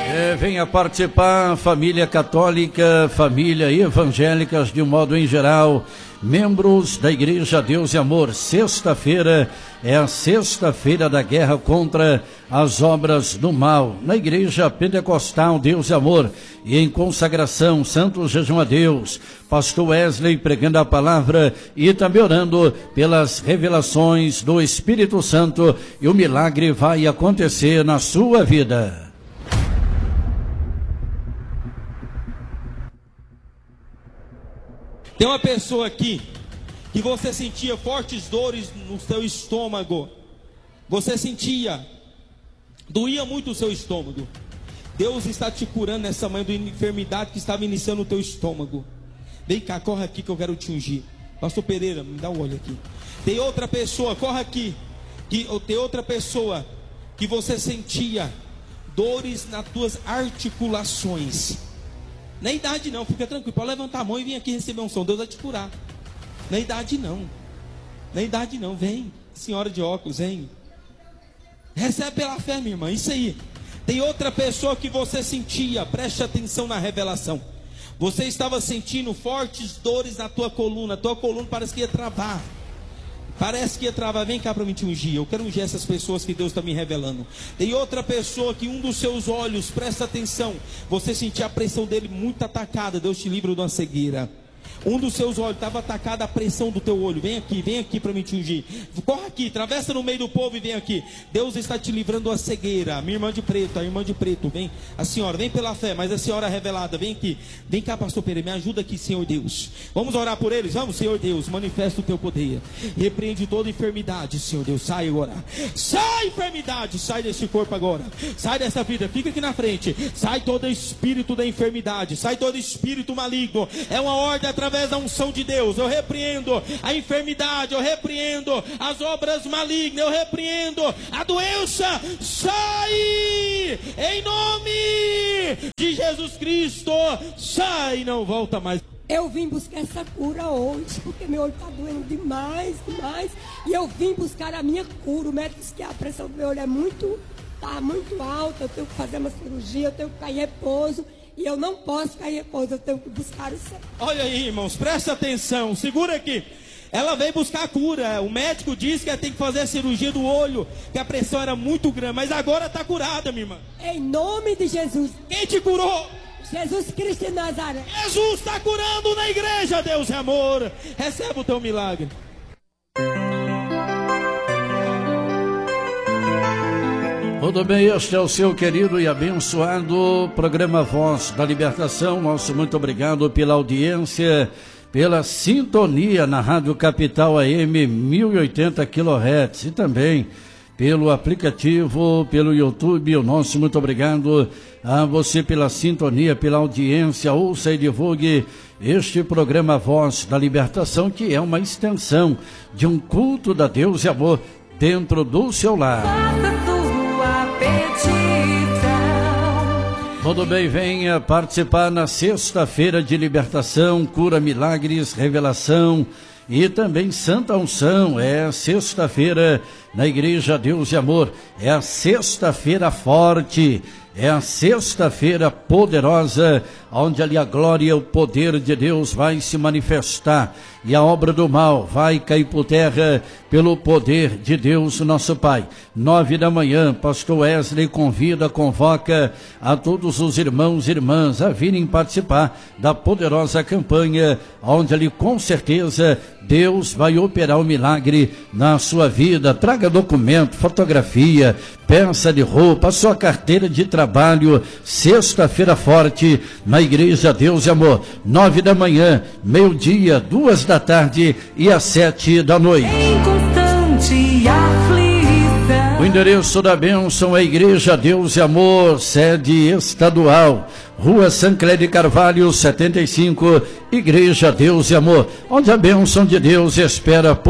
Venha participar, família católica, família evangélicas de um modo em geral, membros da Igreja Deus e Amor. Sexta-feira é a sexta-feira da guerra contra as obras do mal. Na Igreja Pentecostal Deus e Amor e em consagração, santo jejum a Deus, pastor Wesley pregando a palavra e também orando pelas revelações do Espírito Santo, e o milagre vai acontecer na sua vida. Tem uma pessoa aqui que você sentia fortes dores no seu estômago. Você sentia, doía muito o seu estômago. Deus está te curando nessa manhã da enfermidade que estava iniciando no teu estômago. Vem cá, corre aqui que eu quero te ungir. Pastor Pereira, me dá um olho aqui. Tem outra pessoa, corre aqui. Tem outra pessoa que você sentia dores nas tuas articulações. Não é idade não, fica tranquilo, pode levantar a mão e vir aqui receber um som, Deus vai te curar. Não é idade não, não é idade não, vem, senhora de óculos, vem. Recebe pela fé, minha irmã, isso aí. Tem outra pessoa que você sentia, preste atenção na revelação. Você estava sentindo fortes dores na tua coluna parece que ia travar. Parece que ia travar, vem cá para mim te ungir. Eu quero ungir essas pessoas que Deus está me revelando. Tem outra pessoa que um dos seus olhos, presta atenção, você sentia a pressão dele muito atacada. Deus te livra de uma cegueira. Um dos seus olhos estava atacada, a pressão do teu olho. Vem aqui para me te ungir. Corre aqui, atravessa no meio do povo e vem aqui. Deus está te livrando da cegueira. Minha irmã de preto, a irmã de preto, vem. A senhora, vem pela fé, mas a senhora revelada, vem aqui. Vem cá, pastor Pereira, me ajuda aqui, Senhor Deus. Vamos orar por eles? Vamos, Senhor Deus, manifesta o teu poder. Repreende toda enfermidade, Senhor Deus. Sai agora. Sai enfermidade, sai desse corpo agora. Sai dessa vida, fica aqui na frente. Sai todo espírito da enfermidade. Sai todo espírito maligno. É uma ordem através da unção de Deus. Eu repreendo a enfermidade, eu repreendo as obras malignas, eu repreendo a doença. Sai em nome de Jesus Cristo. Sai, não volta mais. Eu vim buscar essa cura hoje, porque meu olho está doendo demais. E eu vim buscar a minha cura. O médico disse que a pressão do meu olho está muito alta. Eu tenho que fazer uma cirurgia, eu tenho que ficar em repouso. E eu não posso ficar em repouso, eu tenho que buscar o céu. Olha aí, irmãos, presta atenção, segura aqui. Ela veio buscar a cura. O médico disse que ela tem que fazer a cirurgia do olho, que a pressão era muito grande, mas agora está curada, minha irmã. Em nome de Jesus. Quem te curou? Jesus Cristo de Nazaré. Jesus está curando na igreja, Deus é amor. Receba o teu milagre. Tudo bem, este é o seu querido e abençoado programa Voz da Libertação. Nosso muito obrigado pela audiência, pela sintonia na Rádio Capital AM 1080 kHz e também pelo aplicativo, pelo YouTube. O nosso muito obrigado a você pela sintonia, pela audiência. Ouça e divulgue este programa Voz da Libertação, que é uma extensão de um culto da Deus e Amor dentro do seu lar. Tudo bem, venha participar na sexta-feira de libertação, cura, milagres, revelação e também Santa Unção. É sexta-feira na Igreja Deus e Amor, é a sexta-feira forte, é a sexta-feira poderosa, onde ali a glória, o poder de Deus vai se manifestar e a obra do mal vai cair por terra pelo poder de Deus, nosso Pai. 9 da manhã, pastor Wesley convoca a todos os irmãos e irmãs a virem participar da poderosa campanha, onde ali com certeza Deus vai operar o milagre na sua vida. Traga documento, fotografia, peça de roupa, sua carteira de trabalho. Sexta-feira forte na Igreja Deus e Amor, 9 da manhã, meio-dia, 2 da tarde e às 7 da noite. Em constante aflição. O endereço da bênção é Igreja Deus e Amor, sede estadual, Rua Sancler de Carvalho, 75, Igreja Deus e Amor, onde a bênção de Deus espera por